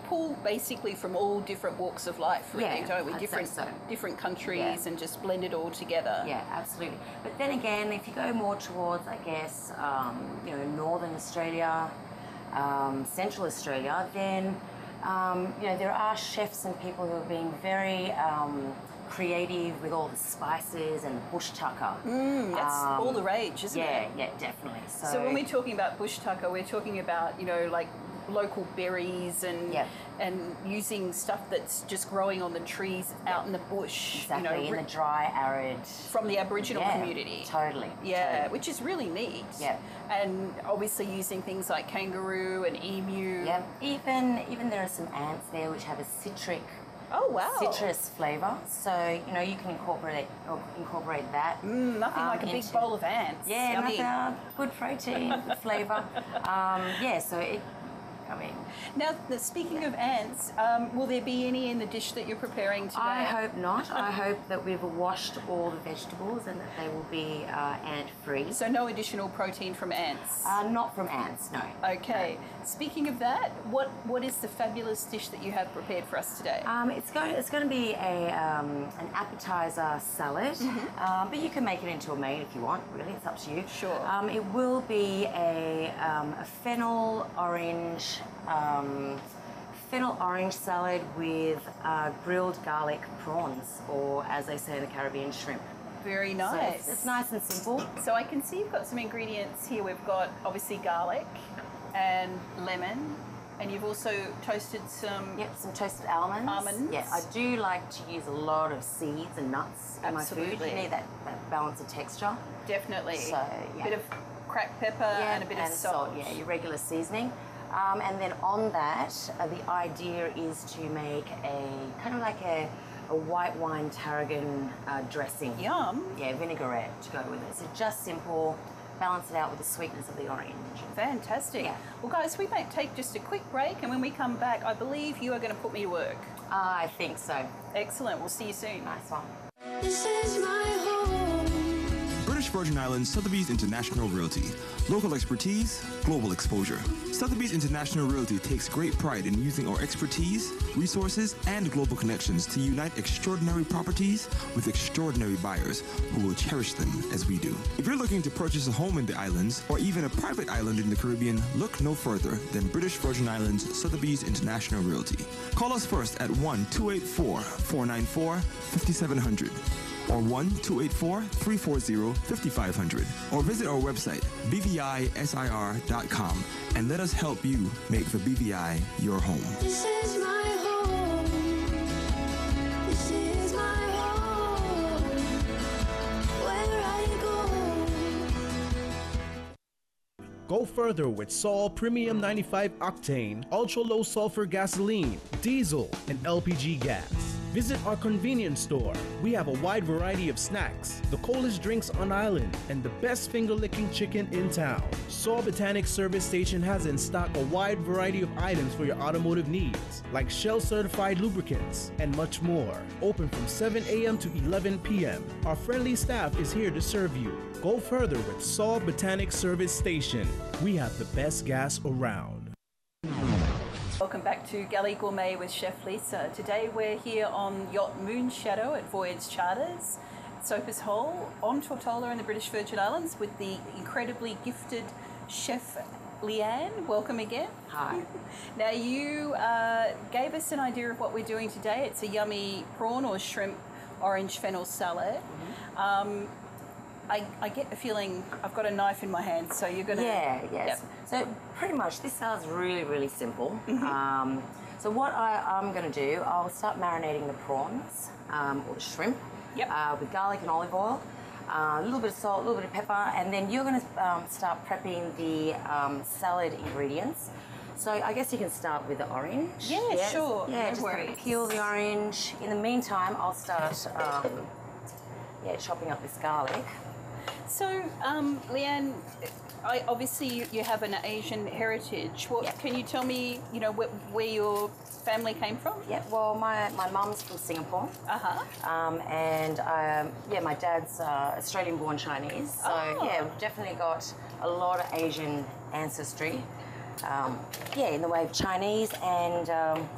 pull basically from all different walks of life, really, don't we? I'd Different say so. different countries and just blend it all together. Yeah, absolutely. But then again, if you go more towards, I guess, Northern Australia, Central Australia, then, there are chefs and people who are being very creative with all the spices and the bush tucker. That's all the rage, isn't it? Yeah, definitely. So when we're talking about bush tucker, we're talking about, like local berries and using stuff that's just growing on the trees out in the bush. Exactly, in the dry, arid. From the Aboriginal community. Totally. Yeah, which is really neat. Yeah. And obviously using things like kangaroo and emu. Yeah, even there are some ants there which have a citric citrus flavour, so you can incorporate that. Nothing like a big bowl of ants. Yeah, good protein, good flavour. Now, speaking of ants, will there be any in the dish that you're preparing today? I hope not. I hope that we've washed all the vegetables and that they will be ant-free. So no additional protein from ants? Not from ants, no. Okay. No. Speaking of that, what is the fabulous dish that you have prepared for us today? It's going to be an appetizer salad, but you can make it into a main if you want. Really, it's up to you. Sure. It will be a fennel orange salad with grilled garlic prawns, or as they say in the Caribbean, shrimp. Very nice. So it's nice and simple. So I can see you've got some ingredients here. We've got obviously garlic and lemon, and you've also toasted some toasted almonds. Yeah, I do like to use a lot of seeds and nuts in my food. You need that balance of texture. Definitely. So yeah. A bit of cracked pepper and a bit of salt. Yeah, your regular seasoning. And then on that, the idea is to make a kind of like a white wine tarragon dressing. Yum. Yeah, vinaigrette to go with it. So just simple, balance it out with the sweetness of the orange. Fantastic. Yeah. Well, guys, we might take just a quick break, and when we come back, I believe you are going to put me to work. I think so. Excellent. We'll see you soon. Nice one. This is my home. British Virgin Islands Sotheby's International Realty. Local expertise, global exposure. Sotheby's International Realty takes great pride in using our expertise, resources, and global connections to unite extraordinary properties with extraordinary buyers who will cherish them as we do. If you're looking to purchase a home in the islands or even a private island in the Caribbean, look no further than British Virgin Islands Sotheby's International Realty. Call us first at 1-284-494-5700. or 1-284-340-5500, or visit our website, bvisir.com, and let us help you make the BVI your home. This is my home. This is my home. Where I go. Go further with Sol Premium 95 Octane, Ultra Low Sulfur Gasoline, Diesel, and LPG gas. Visit our convenience store. We have a wide variety of snacks, the coldest drinks on island, and the best finger-licking chicken in town. Saw Botanic Service Station has in stock a wide variety of items for your automotive needs, like Shell-certified lubricants and much more. Open from 7 a.m. to 11 p.m. Our friendly staff is here to serve you. Go further with Saw Botanic Service Station. We have the best gas around. Welcome back to Galley Gourmet with Chef Lisa. Today we're here on Yacht Moonshadow at Voyage Charters, Soapers Hole, on Tortola in the British Virgin Islands with the incredibly gifted Chef Leanne. Welcome again. Hi. Now you gave us an idea of what we're doing today. It's a yummy prawn or shrimp orange fennel salad. I get the feeling I've got a knife in my hand, so you're going to... Yes. Yep. So pretty much this salad's really, really simple. So what I'm going to do, I'll start marinating the prawns or the shrimp with garlic and olive oil, a little bit of salt, a little bit of pepper, and then you're going to start prepping the salad ingredients. So I guess you can start with the orange. Yeah, sure. Yeah, just kind of peel the orange. In the meantime, I'll start chopping up this garlic. So, Leanne, obviously you have an Asian heritage. Can you tell me, where your family came from? Yeah, well, my mum's from Singapore. And my dad's Australian-born Chinese. So, we've definitely got a lot of Asian ancestry. In the way of Chinese and